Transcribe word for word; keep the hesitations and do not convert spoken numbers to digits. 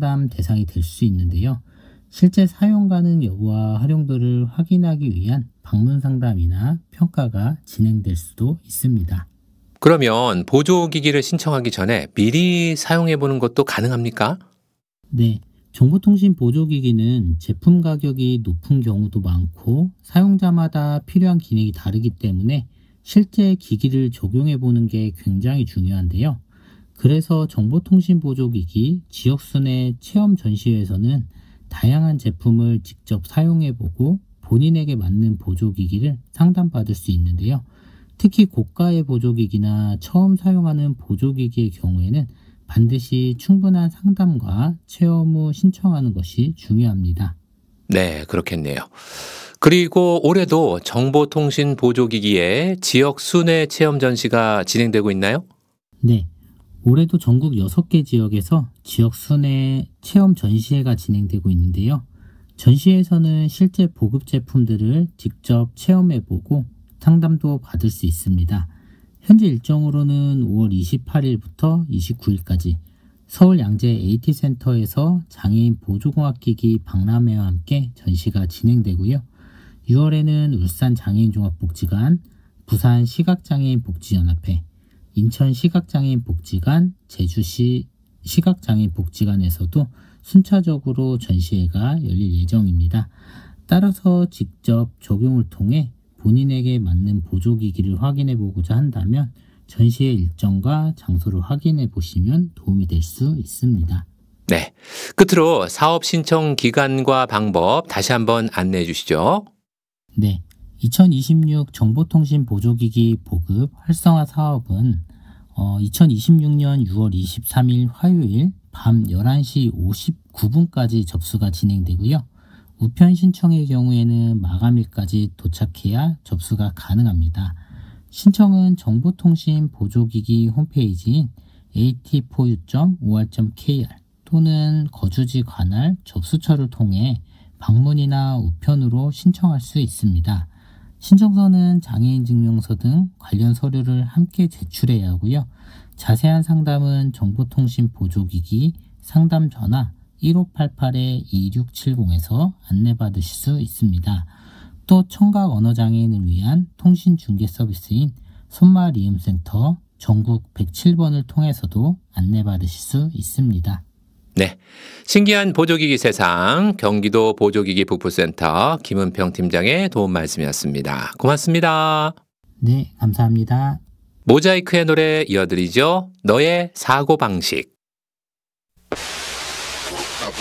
상담 대상이 될 수 있는데요. 실제 사용 가능 여부와 활용도를 확인하기 위한 방문 상담이나 평가가 진행될 수도 있습니다. 그러면 보조기기를 신청하기 전에 미리 사용해보는 것도 가능합니까? 네, 정보통신 보조기기는 제품 가격이 높은 경우도 많고 사용자마다 필요한 기능이 다르기 때문에 실제 기기를 적용해 보는 게 굉장히 중요한데요. 그래서 정보통신 보조기기 지역순회 체험 전시회에서는 다양한 제품을 직접 사용해 보고 본인에게 맞는 보조기기를 상담받을 수 있는데요. 특히 고가의 보조기기나 처음 사용하는 보조기기의 경우에는 반드시 충분한 상담과 체험 후 신청하는 것이 중요합니다. 네, 그렇겠네요. 그리고 올해도 정보통신 보조기기의 지역 순회 체험 전시가 진행되고 있나요? 네, 올해도 전국 여섯 개 지역에서 지역 순회 체험 전시회가 진행되고 있는데요. 전시회에서는 실제 보급 제품들을 직접 체험해보고 상담도 받을 수 있습니다. 현재 일정으로는 오월 이십팔일부터 이십구일까지 서울 양재 에이티센터에서 장애인 보조공학기기 박람회와 함께 전시가 진행되고요. 유월에는 울산 장애인종합복지관, 부산 시각장애인복지연합회, 인천 시각장애인복지관, 제주시 시각장애인복지관에서도 순차적으로 전시회가 열릴 예정입니다. 따라서 직접 적용을 통해 본인에게 맞는 보조기기를 확인해 보고자 한다면 전시회 일정과 장소를 확인해 보시면 도움이 될 수 있습니다. 네. 끝으로 사업 신청 기간과 방법 다시 한번 안내해 주시죠. 네. 이천이십육 정보통신 보조기기 보급 활성화 사업은 어, 이천이십육년 유월 이십삼일 화요일 밤 열한 시 오십구 분까지 접수가 진행되고요. 우편 신청의 경우에는 마감일까지 도착해야 접수가 가능합니다. 신청은 정보통신 보조기기 홈페이지인 에이티포유 점 오알 점 케이알 또는 거주지 관할 접수처를 통해 방문이나 우편으로 신청할 수 있습니다. 신청서는 장애인 증명서 등 관련 서류를 함께 제출해야 하고요. 자세한 상담은 정보통신 보조기기 상담 전화 일오팔팔 이육칠공에서 안내받으실 수 있습니다. 또 청각 언어장애인을 위한 통신중개 서비스인 손마리움센터 전국 백칠 번을 통해서도 안내받으실 수 있습니다. 네. 신기한 보조기기 세상 경기도 보조기기 북부센터 김은평 팀장의 도움 말씀이었습니다. 고맙습니다. 네, 감사합니다. 모자이크의 노래 이어드리죠. 너의 사고방식.